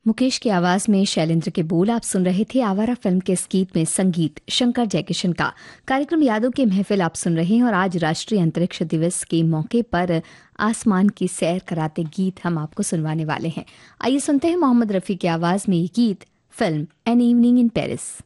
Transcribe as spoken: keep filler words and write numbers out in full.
मुकेश की आवाज में शैलेंद्र के बोल आप सुन रहे थे। आवारा फिल्म के इस गीत में संगीत शंकर जयकिशन का। कार्यक्रम यादों की महफिल आप सुन रहे हैं और आज राष्ट्रीय अंतरिक्ष दिवस के मौके पर आसमान की सैर कराते गीत हम आपको सुनवाने वाले हैं। आइए सुनते हैं मोहम्मद रफी की आवाज में ये गीत, film an evening in Paris.